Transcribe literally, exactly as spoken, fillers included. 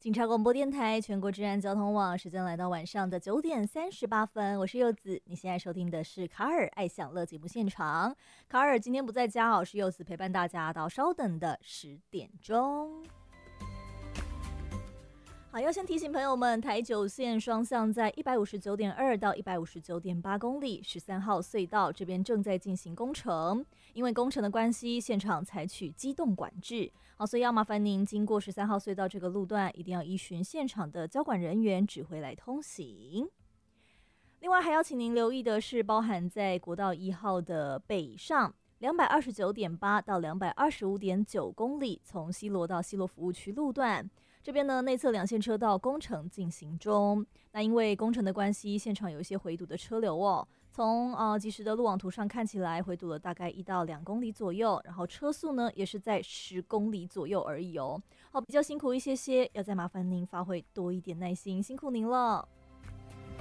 警察广播电台全国治安交通网，时间来到晚上的九点三十八分，我是柚子。你现在收听的是卡尔爱享乐节目现场。卡尔今天不在家，是柚子陪伴大家到稍等的十点钟。好，要先提醒朋友们，台九线双向在一百五十九点二到一百五十九点八公里，十三号隧道这边正在进行工程，因为工程的关系，现场采取机动管制。好，所以要麻烦您经过十三号隧道这个路段，一定要依循现场的交管人员指挥来通行。另外还要请您留意的是，包含在国道一号的北上两百二十九点八到两百二十五点九公里，从西螺到西螺服务区路段。这边呢，内侧两线车道工程进行中。那因为工程的关系，现场有一些回堵的车流哦。从呃即时的路网图上看起来，回堵了大概一到两公里左右，然后车速呢也是在十公里左右而已哦。好，比较辛苦一些些，要再麻烦您发挥多一点耐心，辛苦您了。